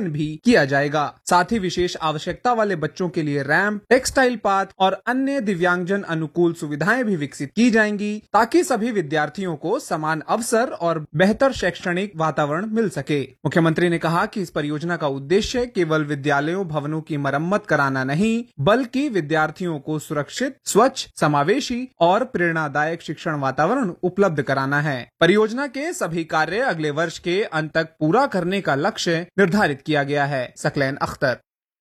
चयन भी किया जाएगा। साथ ही विशेष आवश्यकता वाले बच्चों के लिए रैंप, टेक्सटाइल पाथ और अन्य दिव्यांगजन अनुकूल सुविधाएं भी विकसित की जाएंगी, ताकि सभी विद्यार्थियों को समान अवसर और बेहतर शैक्षणिक वातावरण मिल सके। मुख्यमंत्री ने कहा कि इस परियोजना का उद्देश्य केवल विद्यालयों भवनों की मरम्मत कराना नहीं, बल्कि विद्यार्थियों को सुरक्षित, स्वच्छ, समावेशी और प्रेरणादायक शिक्षण वातावरण उपलब्ध कराना है। परियोजना के सभी कार्य अगले वर्ष के अंत तक पूरा करने का लक्ष्य निर्धारित किया गया है। सकलैन अख्तर।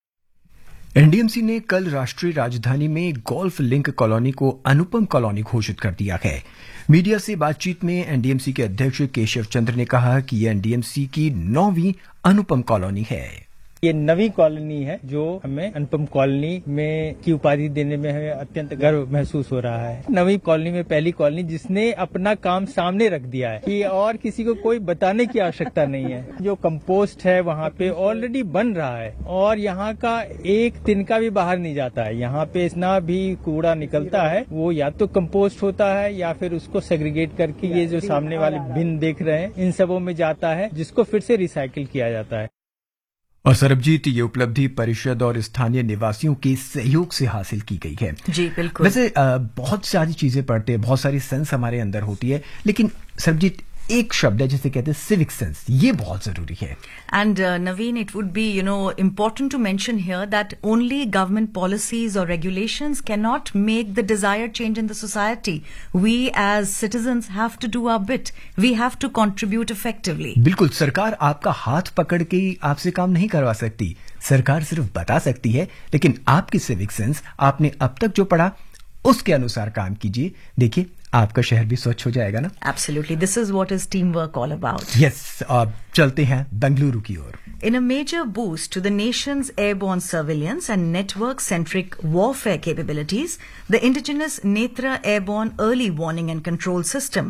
एनडीएमसी ने कल राष्ट्रीय राजधानी में गोल्फ लिंक कॉलोनी को अनुपम कॉलोनी घोषित कर दिया है। मीडिया से बातचीत में एनडीएमसी के अध्यक्ष केशव चंद्र ने कहा कि यह एनडीएमसी की 9वीं अनुपम कॉलोनी है। ये नवी कॉलोनी है जो हमें अनुपम कॉलोनी में की उपाधि देने में हमें अत्यंत गर्व महसूस हो रहा है। नवी कॉलोनी में पहली कॉलोनी जिसने अपना काम सामने रख दिया है कि और किसी को कोई बताने की आवश्यकता नहीं है। जो कंपोस्ट है वहाँ पे ऑलरेडी बन रहा है और यहाँ का एक तिनका भी बाहर नहीं जाता है। यहाँ पे इतना भी कूड़ा निकलता है वो या तो कंपोस्ट होता है या फिर उसको सेग्रीगेट करके ये जो सामने वाले बिन देख रहे हैं इन सबों में जाता है, जिसको फिर से रिसाइकिल किया जाता है। और सरबजीत, ये उपलब्धि परिषद और स्थानीय निवासियों के सहयोग से हासिल की गई है। जी बिल्कुल। वैसे बहुत सारी चीजें पढ़ते हैं, बहुत सारी सेंस हमारे अंदर होती है, लेकिन सरबजीत एक शब्द है जिसे कहते हैं सिविक सेंस, ये बहुत जरूरी है। And Naveen, it would be, important to mention here that only government policies or regulations cannot make the desired change in the society. We as citizens have to do our bit. We have to contribute effectively. बिल्कुल, सरकार आपका हाथ पकड़ के आपसे काम नहीं करवा सकती। सरकार सिर्फ बता सकती है, लेकिन आपकी सिविक सेंस, आपने अब तक जो पढ़ा उसके अनुसार काम कीजिए। देखिए, आपका शहर भी स्वच्छ हो जाएगा ना। Absolutely. This is what is teamwork all about. Yes, अब चलते हैं बेंगलुरु की ओर। In a major boost to the nation's airborne surveillance and network-centric warfare capabilities, the indigenous Netra Airborne Early Warning and Control System,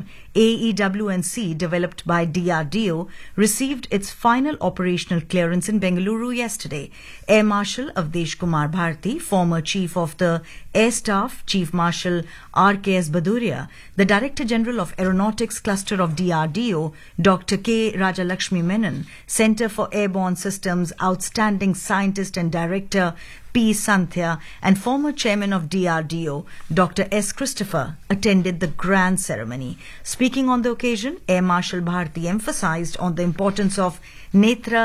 AEW&C, developed by DRDO, received its final operational clearance in Bengaluru yesterday. Air Marshal Avdesh Kumar Bharti, former Chief of the Air Staff, Chief Marshal RKS Baduria, the Director General of Aeronautics Cluster of DRDO, Dr. K. Rajalakshmi Menon, Center for Airborne Systems outstanding scientist and director P. Santhya, and former chairman of DRDO, Dr. S. Christopher, attended the grand ceremony. Speaking on the occasion, Air Marshal Bharti emphasized on the importance of Netra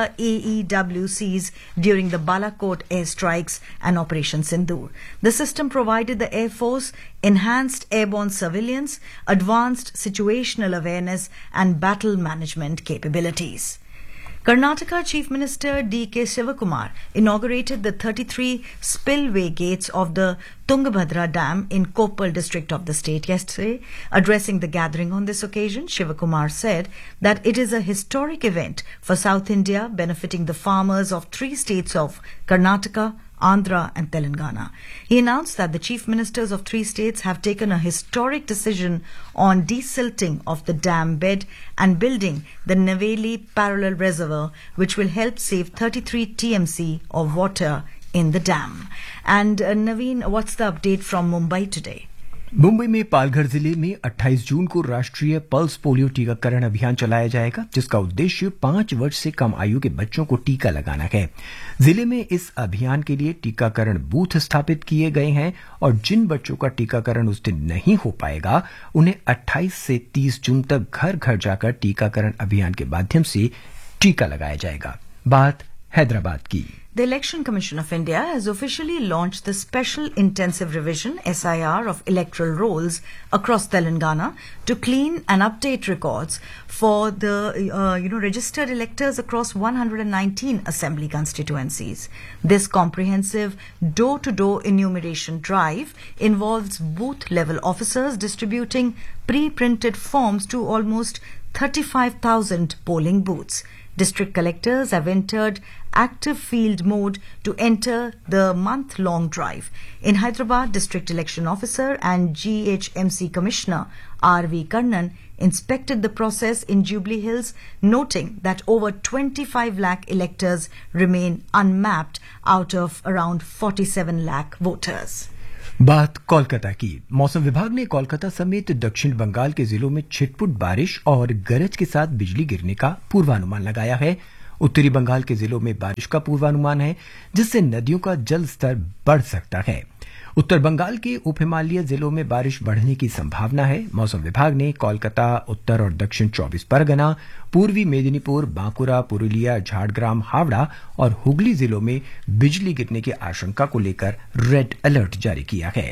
AEWCs during the Balakot airstrikes and Operation Sindoor. The system provided the Air Force enhanced airborne surveillance, advanced situational awareness, and battle management capabilities. Karnataka Chief Minister D.K. Shivakumar inaugurated the 33 spillway gates of the Tungabhadra Dam in Koppal district of the state yesterday. Addressing the gathering on this occasion, Shivakumar said that it is a historic event for South India, benefiting the farmers of 3 states of Karnataka, Andhra and Telangana. He announced that the chief ministers of 3 states have taken a historic decision on desilting of the dam bed and building the Naveli Parallel Reservoir, which will help save 33 TMC of water in the dam. And Naveen, what's the update from Mumbai today? Mumbai में पालघर जिले में 28 जून को राष्ट्रीय pulse polio टीकाकरण अभियान चलाया जाएगा, जिसका उद्देश्य 5 वर्ष से कम आयु के बच्चों को टीका लगाना है। जिले में इस अभियान के लिए टीकाकरण बूथ स्थापित किए गए हैं और जिन बच्चों का टीकाकरण उस दिन नहीं हो पाएगा, उन्हें 28 से 30 जून तक घर घर जाकर टीकाकरण अभियान के माध्यम से टीका लगाया जाएगा। बात हैदराबाद की। The Election Commission of India has officially launched the Special Intensive Revision SIR of electoral rolls across Telangana to clean and update records for the registered electors across 119 assembly constituencies. This comprehensive door-to-door enumeration drive involves booth-level officers distributing pre-printed forms to almost 35,000 polling booths. District collectors have entered active field mode to enter the month-long drive. In Hyderabad, District Election Officer and GHMC Commissioner R.V. Karnan inspected the process in Jubilee Hills, noting that over 25 lakh electors remain unmapped out of around 47 lakh voters. बात कोलकाता की। मौसम विभाग ने कोलकाता समेत दक्षिण बंगाल के जिलों में छिटपुट बारिश और गरज के साथ बिजली गिरने का पूर्वानुमान लगाया है। उत्तरी बंगाल के जिलों में बारिश का पूर्वानुमान है, जिससे नदियों का जल स्तर बढ़ सकता है। उत्तर बंगाल के उप हिमालय जिलों में बारिश बढ़ने की संभावना है। मौसम विभाग ने कोलकाता, उत्तर और दक्षिण 24 परगना, पूर्वी मेदिनीपुर, बांकुरा, पुरुलिया, झारग्राम, हावड़ा और हुगली जिलों में बिजली गिरने की आशंका को लेकर रेड अलर्ट जारी किया है।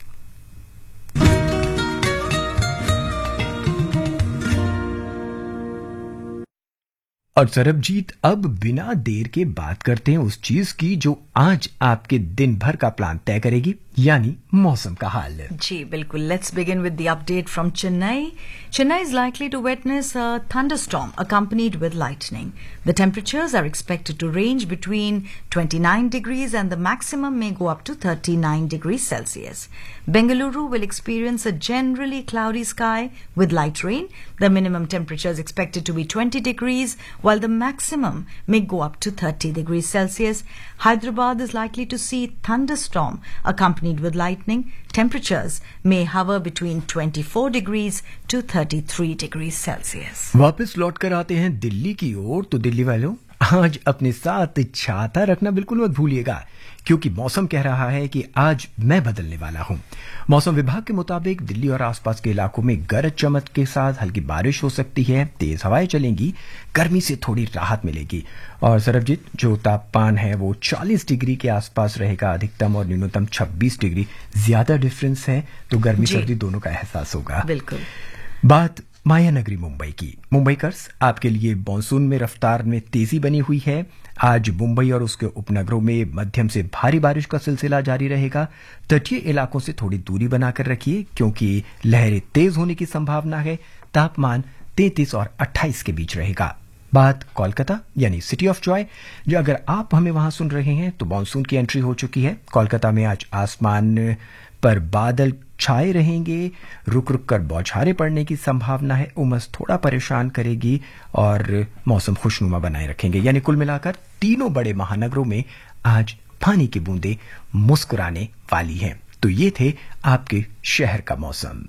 और सरबजीत, अब बिना देर के बात करते हैं उस चीज की जो आज आपके दिन भर का प्लान तय करेगी, यानी मौसम का हाल। जी बिल्कुल, let's begin with the update from Chennai. Chennai is likely to witness a thunderstorm accompanied with lightning. The temperatures are expected to range between 29 degrees and the maximum may go up to 39 degrees Celsius. Bengaluru will experience a generally cloudy sky with light rain. The minimum temperature is expected to be 20 degrees while the maximum may go up to 30 degrees Celsius. Hyderabad is likely to see thunderstorm accompanied with lightning. Temperatures may hover between 24 degrees to 33 degrees Celsius. वापस लौट कर आते हैं दिल्ली की ओर। तो दिल्ली वालों, आज अपने साथ छाता रखना बिल्कुल मत भूलिएगा, क्योंकि मौसम कह रहा है कि आज मैं बदलने वाला हूं। मौसम विभाग के मुताबिक दिल्ली और आसपास के इलाकों में गरज चमक के साथ हल्की बारिश हो सकती है, तेज हवाएं चलेंगी, गर्मी से थोड़ी राहत मिलेगी। और सरबजीत, जो तापमान है वो 40 डिग्री के आसपास रहेगा, अधिकतम और न्यूनतम 26 डिग्री। ज्यादा डिफरेंस है तो गर्मी सर्दी दोनों का एहसास होगा। बिल्कुल। बात माया नगरी मुंबई की। मुंबईकर्स, आपके लिए मानसून में रफ्तार में तेजी बनी हुई है। आज मुंबई और उसके उपनगरों में मध्यम से भारी बारिश का सिलसिला जारी रहेगा। तटीय इलाकों से थोड़ी दूरी बनाकर रखिए, क्योंकि लहरें तेज होने की संभावना है। तापमान 33 और 28 के बीच रहेगा। बात कोलकाता यानी सिटी ऑफ जॉय, जो अगर आप हमें वहां सुन रहे हैं तो मानसून की एंट्री हो चुकी है। कोलकाता में आज आसमान पर बादल छाए रहेंगे, रुक रुक कर बौछारें पड़ने की संभावना है। उमस थोड़ा परेशान करेगी और मौसम खुशनुमा बनाए रखेंगे। यानी कुल मिलाकर तीनों बड़े महानगरों में आज पानी की बूंदें मुस्कुराने वाली हैं। तो ये थे आपके शहर का मौसम।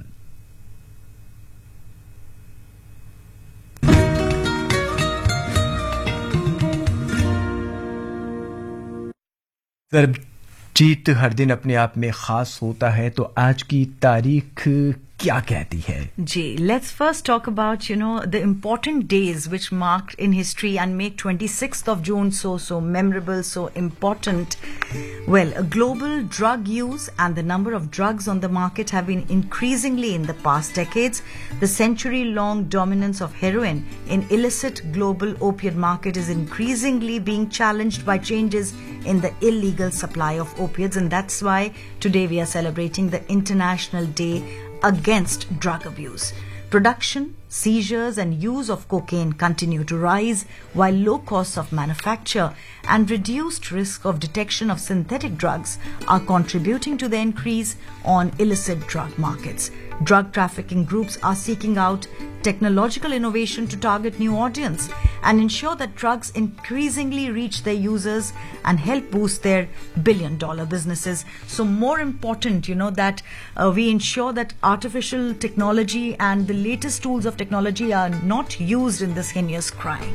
सरबजीत, हर दिन अपने आप में खास होता है, तो आज की तारीख क्या कहती है? जी, let's first talk about, the important days which marked in history and make 26th of June so memorable, so important. Well, global drug use and the number of drugs on the market have been increasingly in the past decades. The century-long dominance of heroin in illicit global opiate market is increasingly being challenged by changes in the illegal supply of opiates, and that's why today we are celebrating the International Day against drug abuse. Production, seizures and use of cocaine continue to rise, while low costs of manufacture and reduced risk of detection of synthetic drugs are contributing to the increase on illicit drug markets. Drug trafficking groups are seeking out technological innovation to target new audience and ensure that drugs increasingly reach their users and help boost their billion-dollar businesses. So more important, that we ensure that artificial technology and the latest tools of technology are not used in this heinous crime.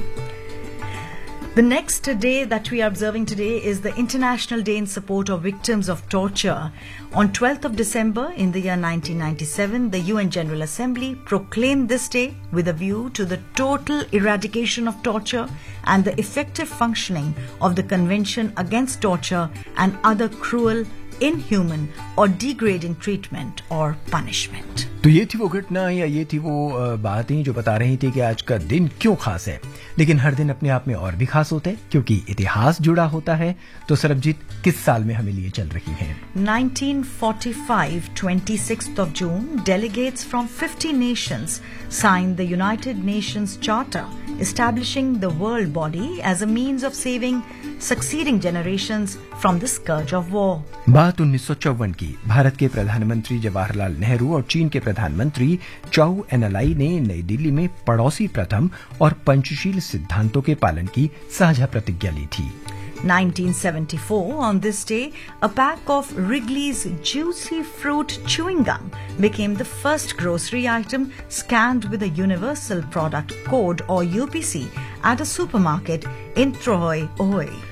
The next day that we are observing today is the International Day in support of victims of torture. On 12th of December in the year 1997, the UN General Assembly proclaimed this day with a view to the total eradication of torture and the effective functioning of the Convention Against Torture and other cruel, inhuman or degrading treatment or punishment. तो ये थी वो घटना या ये थी वो बातें जो बता रही थी कि आज का दिन क्यों खास है। लेकिन हर दिन अपने आप में और भी खास होता है, क्योंकि इतिहास जुड़ा होता है। तो सरबजीत, किस साल में हमें लिए चल रही है? 1945, 26th of June, delegates from 50 nations signed the United Nations Charter, establishing the world body as a means of saving succeeding generations from the scourge of war. बात 1954 की। भारत के प्रधानमंत्री जवाहरलाल नेहरू और चीन के प्रधानमंत्री चाउ एनलाई ने नई दिल्ली में पड़ोसी प्रथम और पंचशील सिद्धांतों के पालन की साझा प्रतिज्ञा ली थी। 1974, on this day, a pack of Wrigley's Juicy Fruit Chewing Gum became the first grocery item scanned with a Universal Product Code or UPC at a supermarket in Troy, Ohio.